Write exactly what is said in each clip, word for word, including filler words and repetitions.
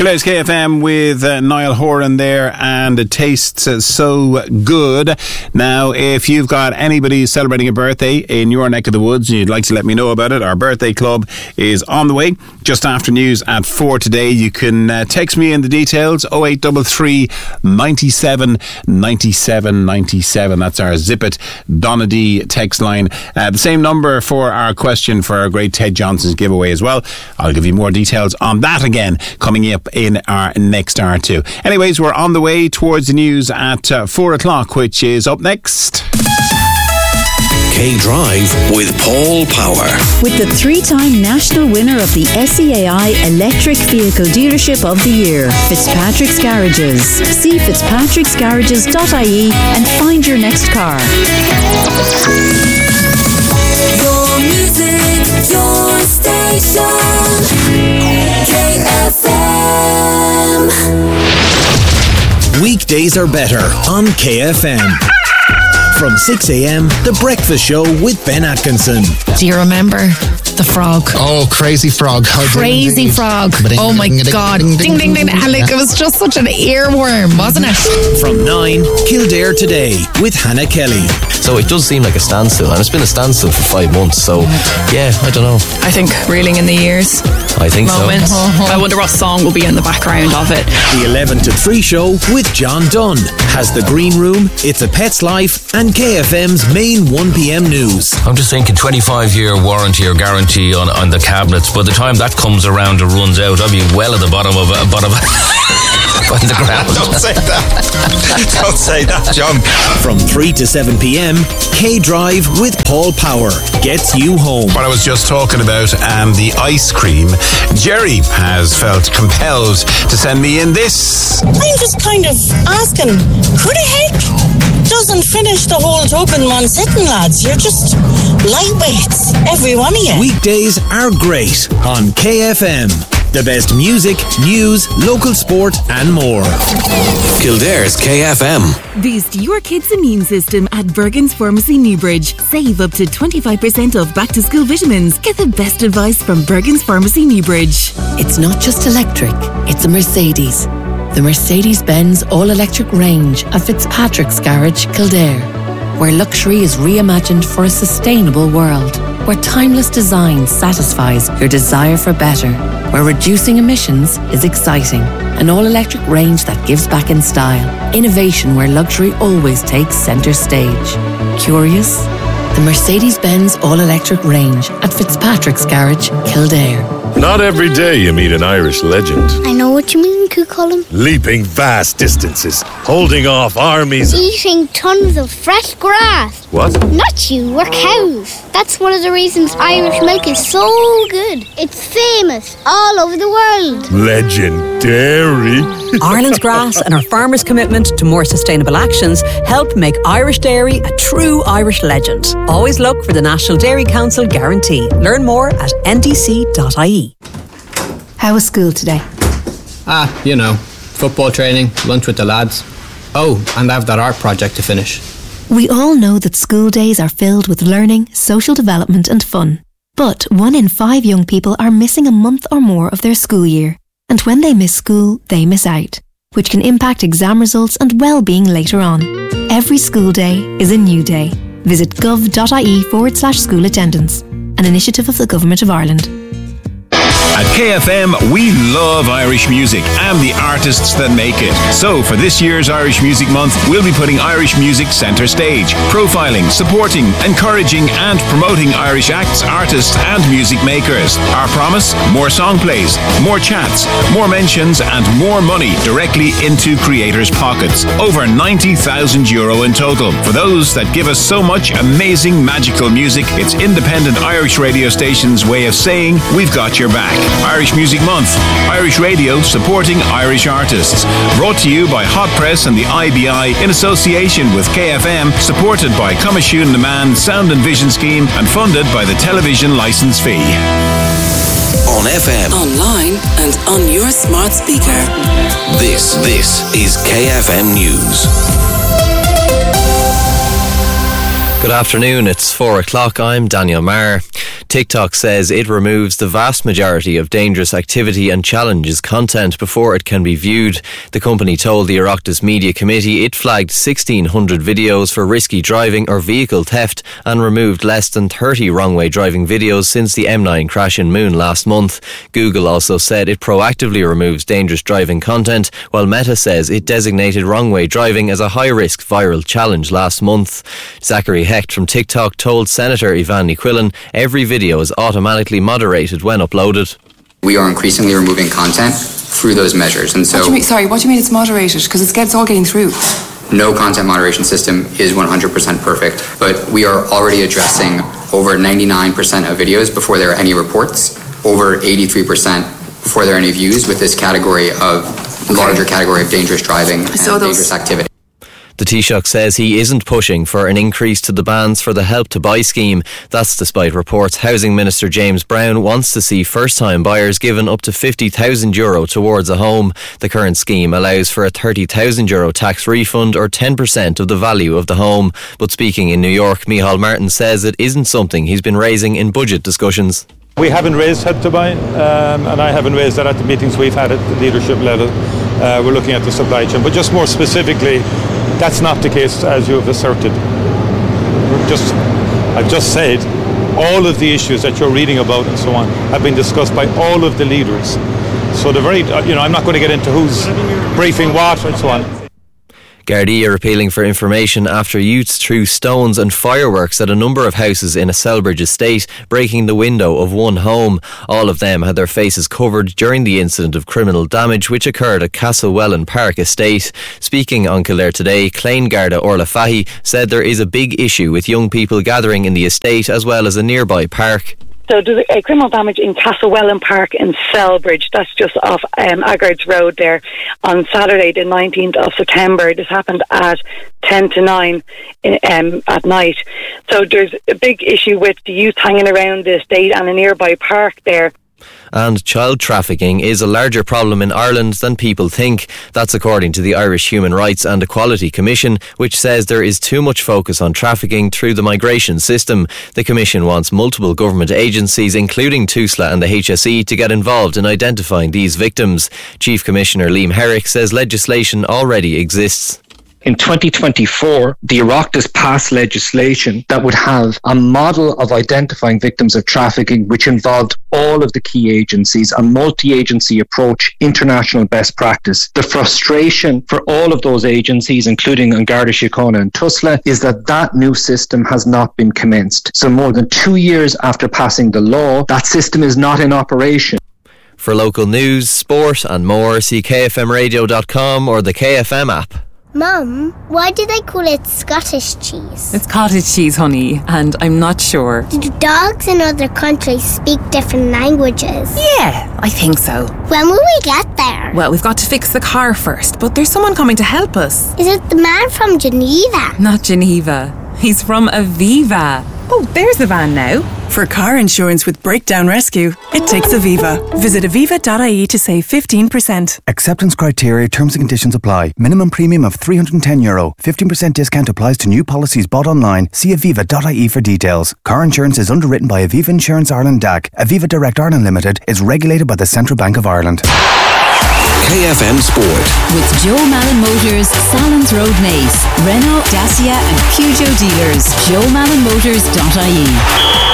Kildare K F M with uh, Niall Horan there, and it tastes uh, so good. Now, if you've got anybody celebrating a birthday in your neck of the woods and you'd like to let me know about it, our birthday club is on the way just after news at four today. You can uh, text me in the details, oh eight three three, nine seven, nine seven nine seven. That's our Zip It Donady text line. Uh, the same number for our question for our great Ted Johnson's giveaway as well. I'll give you more details on that again coming up in our next hour too. Anyways, we're on the way towards the news at uh, four o'clock, which is up next. K-Drive with Paul Power. With the three-time national winner of the S E A I Electric Vehicle Dealership of the Year, Fitzpatrick's Garages. See fitzpatricks garages dot I E and find your next car. Your music, your station, K F M. Weekdays are better on K F M. From six a.m, The Breakfast Show with Ben Atkinson. Do you remember the frog? Oh, Crazy Frog. How Crazy Frog. Oh my God. Ding, ding, ding. And like, it was just such an earworm, wasn't it? From nine, Kildare Today with Hannah Kelly. So it does seem like a standstill, and it's been a standstill for five months, so yeah, I don't know. I think reeling in the years. I think moment. so. I wonder what song will be in the background of it. The eleven to three show with John Dunn has The Green Room, It's a Pet's Life, and K F M's main one p.m. news. I'm just thinking twenty-five year warranty or guarantee on, on the cabinets. By the time that comes around and runs out, I'll be well at the bottom of a bottom of on the ground. Don't say that. Don't say that, John. From three to seven p.m, K-Drive with Paul Power gets you home. What I was just talking about, and the ice cream, Jerry has felt compelled to send me in this. I'm just kind of asking, who the heck doesn't finish the whole tub in one sitting, lads? You're just lightweights, every one of you. Weekdays are great on K F M. The best music, news, local sport and more. Kildare's K F M. Boost your kids' immune system at Bergen's Pharmacy Newbridge. Save up to twenty-five percent off back to school vitamins. Get the best advice from Bergen's Pharmacy Newbridge. It's not just electric, it's a Mercedes. The Mercedes-Benz all-electric range of Fitzpatrick's Garage, Kildare, where luxury is reimagined for a sustainable world, where timeless design satisfies your desire for better, where reducing emissions is exciting, an all-electric range that gives back in style, innovation where luxury always takes centre stage. Curious? The Mercedes-Benz all-electric range at Fitzpatrick's Garage, Kildare. Not every day you meet an Irish legend. I know what you mean, Cucullin. Leaping vast distances, holding off armies. Eating tons of fresh grass. What? Not you, we're cows. That's one of the reasons Irish milk is so good. It's famous all over the world. Legendary. Ireland's grass and our farmers' commitment to more sustainable actions help make Irish dairy a true Irish legend. Always look for the National Dairy Council guarantee. Learn more at N D C dot I E. How was school today? Ah, you know, football training, lunch with the lads. Oh, and I have that art project to finish. We all know that school days are filled with learning, social development and fun. But one in five young people are missing a month or more of their school year. And when they miss school, they miss out, which can impact exam results and well-being later on. Every school day is a new day. Visit gov.ie forward slash school attendance, an initiative of the Government of Ireland. At K F M, we love Irish music and the artists that make it. So for this year's Irish Music Month, we'll be putting Irish music centre stage, profiling, supporting, encouraging and promoting Irish acts, artists and music makers. Our promise? More song plays, more chats, more mentions and more money directly into creators' pockets. Over ninety thousand euro in total. For those that give us so much amazing, magical music, it's independent Irish radio station's way of saying we've got your back. Irish Music Month. Irish Radio supporting Irish artists. Brought to you by Hot Press and the I B I in association with K F M, supported by Coimisiún na Man Sound and Vision Scheme and funded by the television licence fee. On F M, online and on your smart speaker. This, this is K F M News. Good afternoon, it's four o'clock. I'm Daniel Maher. TikTok says it removes the vast majority of dangerous activity and challenges content before it can be viewed. The company told the Oireachtas Media Committee it flagged sixteen hundred videos for risky driving or vehicle theft and removed less than thirty wrong-way driving videos since the M nine crash in Moon last month. Google also said it proactively removes dangerous driving content, while Meta says it designated wrong-way driving as a high-risk viral challenge last month. Zachary Hecht from TikTok told Senator Ivan Niquillan every video is automatically moderated when uploaded. We are increasingly removing content through those measures, and so... What do you mean, sorry, what do you mean it's moderated? Because it's, it's all getting through. No content moderation system is one hundred percent perfect, but we are already addressing over ninety-nine percent of videos before there are any reports, over eighty-three percent before there are any views with this category of, okay. larger category of dangerous driving and those- dangerous activity. The Taoiseach says he isn't pushing for an increase to the bans for the Help to Buy scheme. That's despite reports Housing Minister James Brown wants to see first-time buyers given up to fifty thousand euro towards a home. The current scheme allows for a thirty thousand euro tax refund or ten percent of the value of the home. But speaking in New York, Micheál Martin says it isn't something he's been raising in budget discussions. We haven't raised Help to Buy, um, and I haven't raised that at the meetings we've had at the leadership level. Uh, we're looking at the supply chain, but just more specifically, that's not the case as you have asserted. We're just, I've just said all of the issues that you're reading about and so on have been discussed by all of the leaders. So the very, you know, I'm not going to get into who's briefing what and so on. Gardaí are appealing for information after youths threw stones and fireworks at a number of houses in a Selbridge estate, breaking the window of one home. All of them had their faces covered during the incident of criminal damage which occurred at Castlewellan Park estate. Speaking on Kildare Today, Clane Garda Orla Fahy said there is a big issue with young people gathering in the estate as well as a nearby park. So there's a criminal damage in Castlewellan Park in Selbridge. That's just off um, Aggards Road there on Saturday the nineteenth of September. This happened at ten to nine um, at night. So there's a big issue with the youth hanging around the estate and a nearby park there. And child trafficking is a larger problem in Ireland than people think. That's according to the Irish Human Rights and Equality Commission, which says there is too much focus on trafficking through the migration system. The Commission wants multiple government agencies, including TUSLA and the H S E, to get involved in identifying these victims. Chief Commissioner Liam Herrick says legislation already exists. In twenty twenty-four, the Oireachtas passed legislation that would have a model of identifying victims of trafficking which involved all of the key agencies, a multi-agency approach, international best practice. The frustration for all of those agencies, including An Garda Síochána and TUSLA, is that that new system has not been commenced. So more than two years after passing the law, that system is not in operation. For local news, sport and more, see K F M radio dot com or the K F M app. Mum, why do they call it Scottish cheese? It's cottage cheese, honey, and I'm not sure. Do dogs in other countries speak different languages? Yeah, I think so. When will we get there? Well, we've got to fix the car first, but there's someone coming to help us. Is it the man from Geneva? Not Geneva. He's from Aviva. Oh, there's the van now. For car insurance with Breakdown Rescue, it takes Aviva. Visit aviva dot I E to save fifteen percent. Acceptance criteria, terms and conditions apply. Minimum premium of three hundred ten euro. fifteen percent discount applies to new policies bought online. See aviva dot I E for details. Car insurance is underwritten by Aviva Insurance Ireland D A C. Aviva Direct Ireland Limited is regulated by the Central Bank of Ireland. K F M Sport. With Joe Malin Motors, Salons Road Nace, Renault, Dacia and Peugeot dealers. joe malin motors dot I E.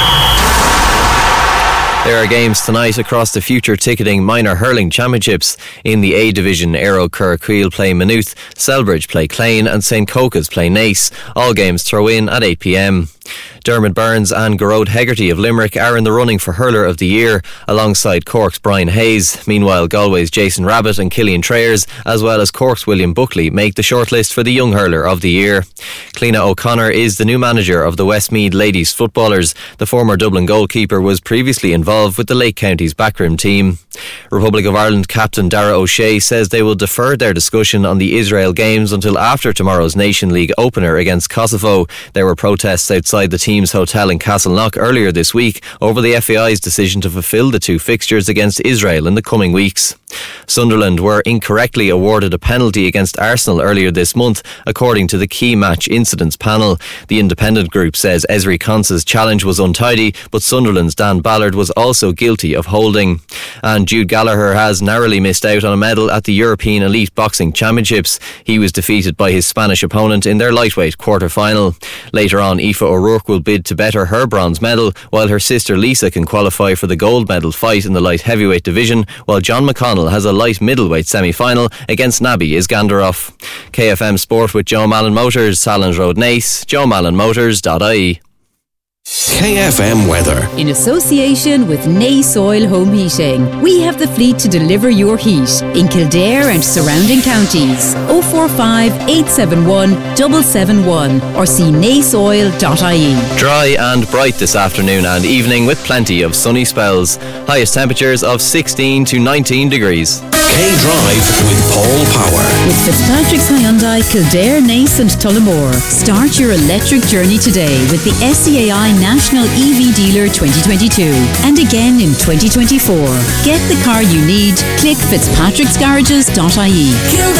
There are games tonight across the Future Ticketing Minor Hurling Championships. In the A Division, Aero Curraquil play Maynooth, Selbridge play Clane and Saint Cocas play Nace. All games throw in at eight p.m. Dermot Burns and Garrod Hegarty of Limerick are in the running for Hurler of the Year, alongside Cork's Brian Hayes. Meanwhile, Galway's Jason Rabbit and Killian Trayers, as well as Cork's William Buckley, make the shortlist for the Young Hurler of the Year. Cleena O'Connor is the new manager of the Westmeath Ladies Footballers. The former Dublin goalkeeper was previously involved with the Lake Counties backroom team. Republic of Ireland captain Dara O'Shea says they will defer their discussion on the Israel games until after tomorrow's Nation League opener against Kosovo. There were protests outside outside the team's hotel in Castleknock earlier this week over the F A I's decision to fulfil the two fixtures against Israel in the coming weeks. Sunderland were incorrectly awarded a penalty against Arsenal earlier this month, according to the key match incidents panel. The independent group says Ezri Konsa's challenge was untidy, but Sunderland's Dan Ballard was also guilty of holding. And Jude Gallagher has narrowly missed out on a medal at the European Elite Boxing Championships. He was defeated by his Spanish opponent in their lightweight quarter-final. Later on, Aoife O'Rourke will bid to better her bronze medal, while her sister Lisa can qualify for the gold medal fight in the light heavyweight division, while John McConnell has a light middleweight semi-final against Nabi Iskandarov. K F M Sport with Joe Malin Motors, Salons Road, Naas, joe malin motors dot I E. K F M weather. In association with Naas Oil Home Heating, we have the fleet to deliver your heat in Kildare and surrounding counties. oh four five, eight seven one, seven seven one or see naas oil dot I E. Dry and bright this afternoon and evening with plenty of sunny spells. Highest temperatures of sixteen to nineteen degrees. K-Drive with Paul Power. With Fitzpatrick's Hyundai, Kildare, Naas and Tullamore. Start your electric journey today with the S C A I National E V Dealer twenty twenty-two and again in twenty twenty-four. Get the car you need. Click fitzpatricksgarages dot I E.